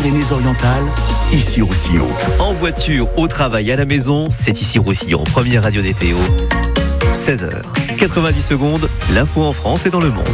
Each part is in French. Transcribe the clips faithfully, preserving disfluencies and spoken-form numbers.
Pyrénées-Orientales, Issy-Roussillon. En voiture, au travail, à la maison, c'est Issy-Roussillon, première radio des P O. seize heures, quatre-vingt-dix secondes, l'info en France et dans le monde.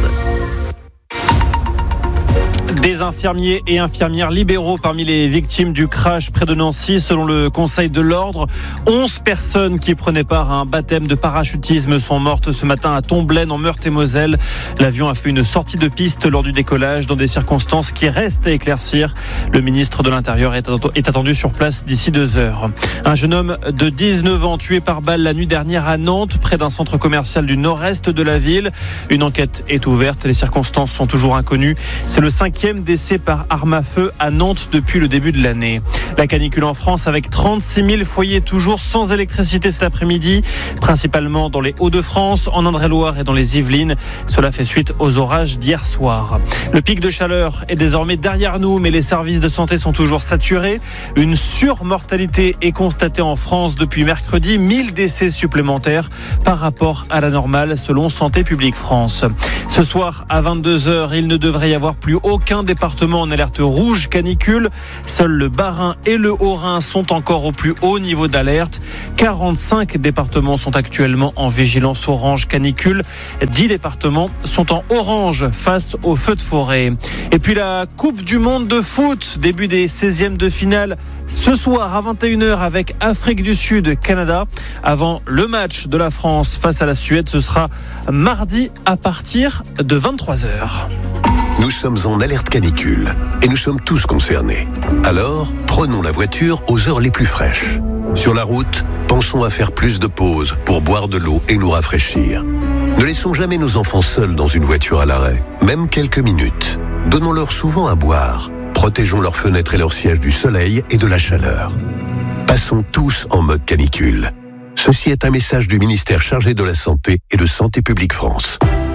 Des infirmiers et infirmières libéraux parmi les victimes du crash près de Nancy. Selon le Conseil de l'Ordre, onze personnes qui prenaient part à un baptême de parachutisme sont mortes ce matin à Tomblaine en Meurthe-et-Moselle. L'avion a fait une sortie de piste lors du décollage dans des circonstances qui restent à éclaircir. Le ministre de l'Intérieur est attendu sur place d'ici deux heures. Un jeune homme de dix-neuf ans tué par balle la nuit dernière à Nantes, près d'un centre commercial du nord-est de la ville. Une enquête est ouverte. Les circonstances sont toujours inconnues. C'est le cinquième décès par arme à feu à Nantes depuis le début de l'année. La canicule en France avec trente-six mille foyers toujours sans électricité cet après-midi, principalement dans les Hauts-de-France, en Indre-et-Loire et dans les Yvelines. Cela fait suite aux orages d'hier soir. Le pic de chaleur est désormais derrière nous, mais les services de santé sont toujours saturés. Une surmortalité est constatée en France depuis mercredi, mille décès supplémentaires par rapport à la normale selon Santé publique France. Ce soir à vingt-deux heures, il ne devrait y avoir plus aucun département en alerte rouge canicule. Seuls le Bas-Rhin et le Haut-Rhin sont encore au plus haut niveau d'alerte. quarante-cinq départements sont actuellement en vigilance orange canicule. dix départements sont en orange face aux feux de forêt. Et puis la Coupe du Monde de foot, début des seizièmes de finale ce soir à vingt et une heures avec Afrique du Sud, Canada. Avant le match de la France face à la Suède, ce sera mardi à partir de vingt-trois heures. Nous sommes en alerte canicule et nous sommes tous concernés. Alors, prenons la voiture aux heures les plus fraîches. Sur la route, pensons à faire plus de pauses pour boire de l'eau et nous rafraîchir. Ne laissons jamais nos enfants seuls dans une voiture à l'arrêt, même quelques minutes. Donnons-leur souvent à boire. Protégeons leurs fenêtres et leurs sièges du soleil et de la chaleur. Passons tous en mode canicule. Ceci est un message du ministère chargé de la Santé et de Santé publique France.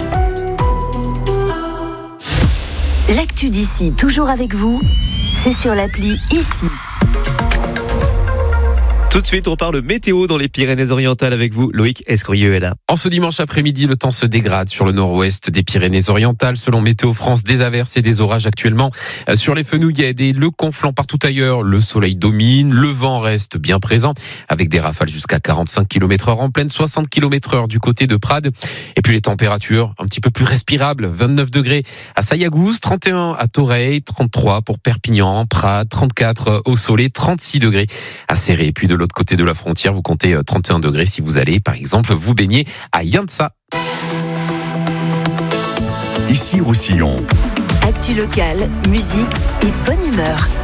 L'actu d'ici, toujours avec vous, c'est sur l'appli Ici. Tout de suite, on parle météo dans les Pyrénées-Orientales avec vous, Loïc Escurieux est là. En ce dimanche après-midi, le temps se dégrade sur le nord-ouest des Pyrénées-Orientales. Selon Météo France, des averses et des orages actuellement sur les Fenouillèdes et le Conflent. Partout ailleurs, le soleil domine, le vent reste bien présent avec des rafales jusqu'à quarante-cinq kilomètres heure en pleine, soixante kilomètres heure du côté de Prades. Et puis les températures un petit peu plus respirables, vingt-neuf degrés à Sayagouz, trente et un à Toreil, trente-trois pour Perpignan, Prades, trente-quatre au Soleil, trente-six degrés à Céré. Et puis de l'autre côté de la frontière, vous comptez trente et un degrés si vous allez, par exemple, vous baigner à Yantsa. Issy-Roussillon. Actu locale, musique et bonne humeur.